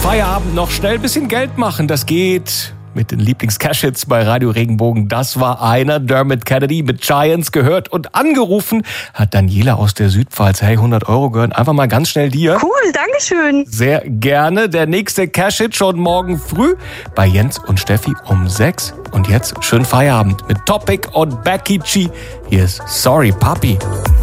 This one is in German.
Feierabend noch schnell ein bisschen Geld machen. Das geht mit den Lieblings-Cash-Hits bei Radio Regenbogen. Das war einer, Dermot Kennedy mit Giants, gehört und angerufen hat Daniela aus der Südpfalz. Hey, 100 € gehören einfach mal ganz schnell dir. Cool, dankeschön. Sehr gerne. Der nächste Cash-Hit schon morgen früh bei Jens und Steffi um 6. Und jetzt schönen Feierabend mit Topic und Becky G. Hier ist Sorry Papi.